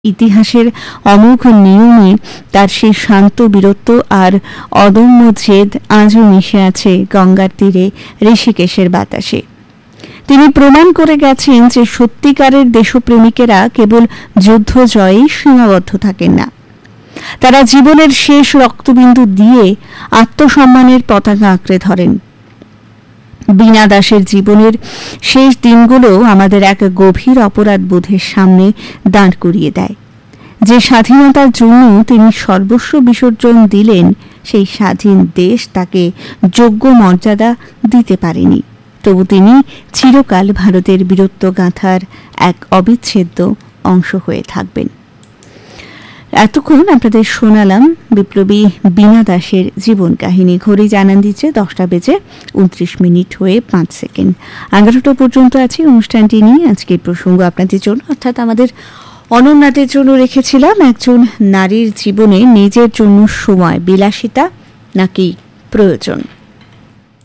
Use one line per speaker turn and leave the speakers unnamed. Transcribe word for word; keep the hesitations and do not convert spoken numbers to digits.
ইতিহাসের অমোঘ নিয়মে তার সেই শান্ত বীরত্ব আর অদম্য জেদ আজও মিশে আছে গঙ্গার তীরে ঋষিকেশের বাতাসে। তিনি প্রমাণ করে গেছেন যে সত্যিকারের দেশপ্রেমিকেরা কেবল যুদ্ধ জয়েই সীমাবদ্ধ থাকেন না, তারা জীবনের শেষ রক্তবিন্দু দিয়ে আত্মসম্মানের পতাকা আঁকড়ে ধরেন। বীণা দাসের জীবনের শেষ দিনগুলো আমাদের এক গভীর অপরাধ বোধের সামনে দাঁড় করিয়ে দেয়। যে স্বাধীনতার জন্য তিনি সর্বস্ব বিসর্জন দিলেন, সেই স্বাধীন দেশ তাকে যোগ্য মর্যাদা দিতে পারেনি। তবু তিনি চিরকাল ভারতের বীরত্ব গাঁথার এক অবিচ্ছেদ্য অংশ হয়ে থাকবেন। এতক্ষণ আপনাদের শোনালাম বিপ্লবী বীণা দাসের জীবন কাহিনী। ঘড়ি জানান দিচ্ছে দশটা বেজে উনত্রিশ মিনিট হয়ে পাঁচ সেকেন্ড। এগারোটা পর্যন্ত আছে অনুষ্ঠানটি নিয়ে আজকের প্রসঙ্গ আপনাদের জন্য, অর্থাৎ আমাদের অনন্যাদের জন্য রেখেছিলাম একজন নারীর জীবনে নিজের জন্য সময় বিলাসিতা নাকি প্রয়োজন।